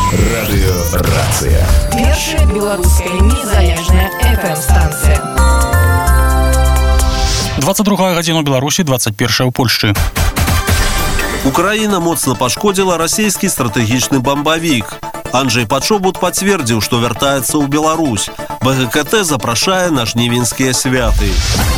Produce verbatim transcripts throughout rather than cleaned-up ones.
Радыёрацыя. Першая беларуская незалежная эф эм-станцыя. двадцать другая гадзіна ў Беларусі, двадцать первая ў Польшчы. Украина моцна пашкодзіла расійскі стратэгічны бамбавік. Анджэй Пачобут пацвердзіў, што вяртаецца ў Беларусь. бэ гэ ка тэ запрашае на жнівеньскія святы.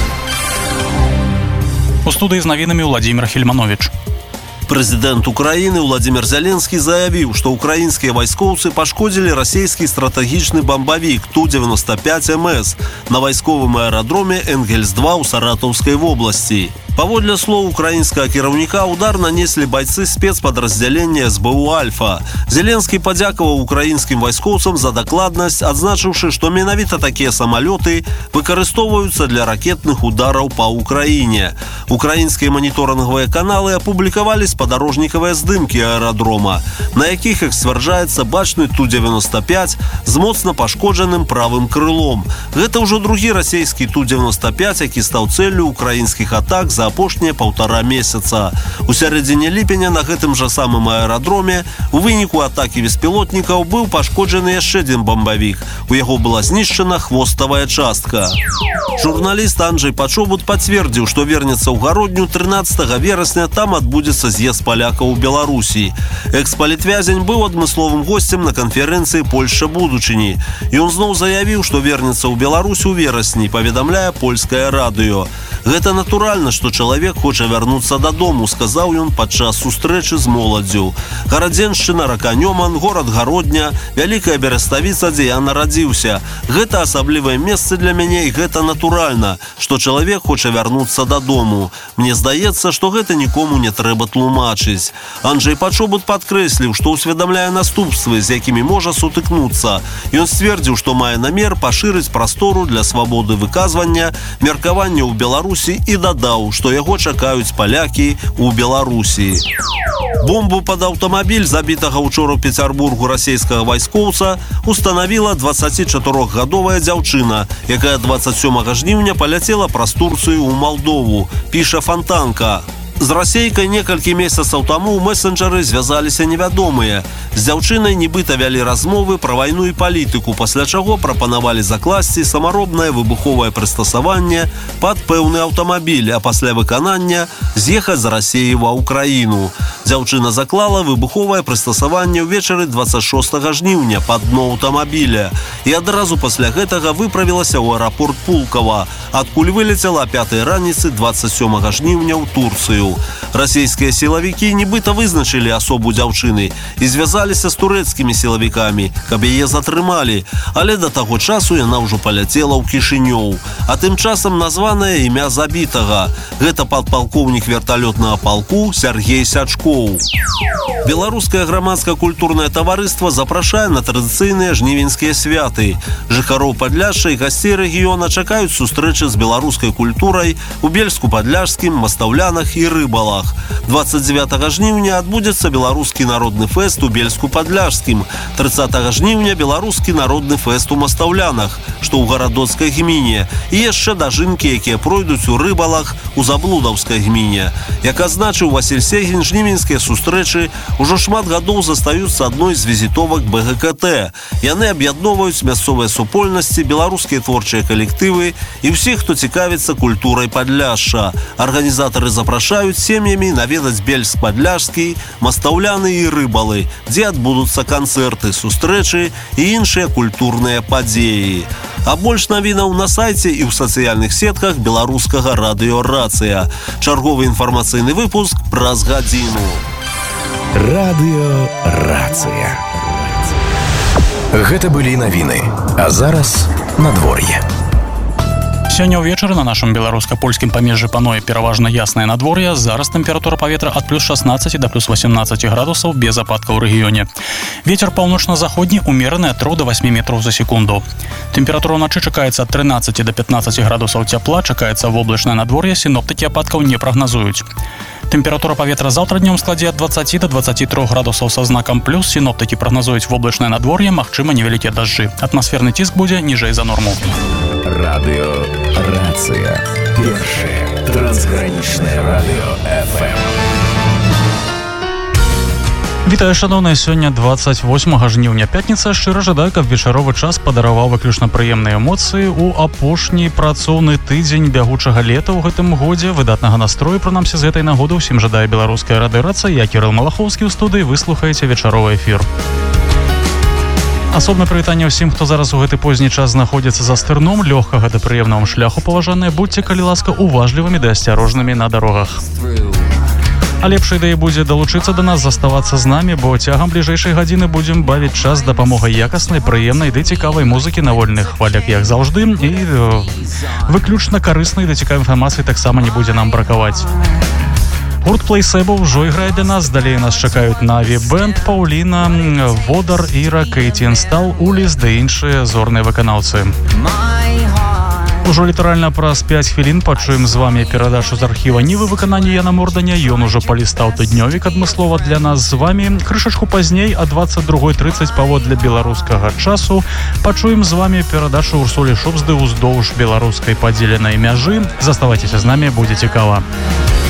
У студыі з навінамі Владзімир Хельманович. Прэзідэнт Украіны Владзімир Зяленскі заявіў, што ўкраінскія вайскоўцы пашкодзілі расійскі стратэгічны бамбавік Ту девяносто пять эм эс на вайсковым аэрадроме Энгельс два ў Саратаўскай вобласці. Паводле слоў украінскага кіраўніка, удар нанеслі байцы спецпадраздзялення эс бэ у «Альфа». Зеленскі падзякаваў украінскім вайскоўцам за дакладнасць, адзначыўшы, што менавіта такія самалёты выкарыстоўваюцца для ракетных удараў па Украіне. Украінскія маніторынгавыя каналы апублікавалі спадарожнікавыя здымкі аэрадрома, на якіх, як сцвярджаецца, бачны Ту девяносто пять з моцна пашкоджаным правым крылом. Гэта ўжо другі расійскі Ту девяносто пять, які стаў цэллю украінскіх атак за апошнія паўтара месяца. У сярэдзіне ліпеня на гэтым жа самым аэрадроме у выніку атакі беспілотнікаў быў пашкоджаны яшчэ адзін бамбавік. У яго была знішчана хвоставая частка. Журналіст Анджэй Пачобут пацвердзіў, што вернецца ў гародню трынаццатага верасня, там адбудзецца з'езд палякаў у Беларусі. Экс-палітвязень быў адмысловым госцем на канферэнцыі «Польшча будучыні». Ён зноў заявіў, што вернецца ў Беларусь у верасні, паведамляе польскае радыё. Гэта натуральна, што чалавек хоча вярнуцца дадому, сказаў ён падчас сустрэчы з моладдзю. Гарадзеншчына, рака Нёман, горад Гародня, вялікая Бераставіца, дзе я нарадзіўся. Гэта асаблівае месца для мяне, і гэта натуральна, што чалавек хоча вярнуцца дадому. Мне здаецца, што гэта нікому не трэба тлумачыць. Анджэй Пачобут падкрэсліў, што ўсведамляе наступствы, з якімі можа сутыкнуцца. Ён сцвердзіў, што мае намер пашырыць прастору для свабоды выказвання, меркавання ў Беларусі і дадаў, што яго чакаюць палякі ў Беларусі. Бомбу пад аўтамабіль, забітага ўчора ў Пецярбургу расійскага вайскоўца, устанавіла дваццацічатырохгадовая дзяўчына, якая дваццаць сёмага жніўня паляцела праз Турцыю ў Малдову, піша Фантанка. З расейкай некалькі месяцаў таму ў месенджеры звязаліся невядомыя. З дзяўчынай нібыта вялі размовы пра вайну і палітыку, пасля чаго прапанавалі закласці самаробнае выбуховае прыстасаванне пад пэўны аўтамабіль, а пасля выканання з'ехаць з Расіі ва Ўкраіну. Дзяўчына заклала выбуховае прыстасаванне ўвечары дваццаць шостага жніўня пад дно аўтамабіля і адразу пасля гэтага выправілася ў аэрапорт Пулкава, адкуль вылецела а пятай раніцы дваццаць сёмага жніўня ў Турцыю. Расійскія сілавікі нібыта вызначылі асобу дзяўчыны і звязаліся з турэцкімі сілавікамі, каб яе затрымалі, але да таго часу яна ўжо паляцела ў Кішынёў. А тым часам названае імя забітага. Гэта падпалкоўнік верталётнага палку Сяргей Сячкоў. Беларускае грамадска-культурнае таварыства запрашае на традыцыйныя жнівеньскія святы. Жыхароў Падляшша і гасцей рэгіёна чакаюць сустрэчы з беларускай культурай у Бельску-Падляшскім, Мастаўлянах і Рыбалах. дваццаць дзевятага жніўня адбудзецца беларускі народны фэст у Бельску-Падляшскім, трыццатага жніўня беларускі народны фэст у Мастаўлянах, што ў гарадоцкай гміне, і яшчэ дажынкі, якія пройдуць у Рыбалах у Заблудаўскай гміне. Як азначыў Васіль Сегін, жнівеньскія сустрэчы ўжо шмат гадоў застаюцца адной з візітовак бэ гэ ка тэ. Яны аб'ядноўваюць мясцовыя супольнасці, беларускія творчыя калектывы і ўсіх, хто цікавіцца культурай Падляшша. Арганізатары запрашаюць сем'ямі наведаць Бельск-Падляшскі, Мастаўляны і Рыбалы, дзе адбудуцца канцэрты, сустрэчы і іншыя культурныя падзеі. А больш навінаў на сайце і ў сацыяльных сетках беларускага радыёрацыя. Чарговы інфармацыйны выпуск праз гадзіну. Радыёрацыя. Гэта былі навіны. А зараз надвор'е. Сёння ўвечары на нашым беларуска-польскім памежжы пануе пераважна яснае надвор'е. Зараз тэмпература паветра ад плюс шаснаццаці да плюс васемнаццаці градусаў без ападкаў у рэгіёне. Вецер паўночна-заходні умераны ад трох да васьмі метраў за секунду. Тэмпература ўначы чакаецца ад трынаццаці да пятнаццаці градусаў цяпла, чакаецца воблачнае надвор'е, сіноптыкі ападкаў не прагназуюць. Тэмпература паветра заўтра днём складзе ад дваццаці да дваццаці трох градусаў са знакам плюс. Сіноптыкі прагназуюць воблачнае надвор'е, магчыма невялікія дажджы. Атмасферны ціск будзе ніжэй за норму. Радыёрацыя. Першае трансгранічнае радыё эф эм. Вітаю, шановныя, сёння двадцать восьмага жніўня, пятніца. Шчыра жадаю, каб вечаровы час падараваў выключна прыемныя эмоцыі ў апошні працоўны тыдзень бягучага лета ў гэтым годзе. Выдатнага настрою, прынамсі, з гэтай нагоды ўсім жадае беларуская радыёрацыя. Я Кірыл Малахоўскі ў студыі, вы слухаеце вечаровы эфір. Асобна прывітанне ўсім, хто зараз у гэты позні час знаходзіцца за стырном. Лёгкага да прыемнага шляху, паважаныя, будьце, калі ласка, уважлівымі ды асцярожнымі на дарогах. А лепшай ідэяй будзе далучыцца да нас, заставацца з намі, бо цягам бліжэйшай гадзіны будзем бавіць час дапамогай якаснай, прыемнай ды цікавай музыкі на вольных хвалях, як заўжды, і э, выключна карыснай ды цікавай інфармацыі таксама не будзе нам бракаваць. Гурт Плейсэбл ўжо іграе для нас, далей нас чакаюць Наві Бэнд, Паўліна, Водар, Іра, Кейті Інстал, Уліс ды іншыя зорныя выканаўцы. Ужо літаральна праз пяць хвілін пачуем з вамі перадачу з архіва Нівы выканання Яна Морданя. Ён ужо палістаў тыднёвік адмыслова для нас з вамі. Крышачку пазней, а двадцать два тридцать паводле беларускага часу, пачуем з вамі перадачу Урсулі Шубсды ўздоўж беларускай падзеленай мяжы. Заставайцеся з намі, будзе цікава.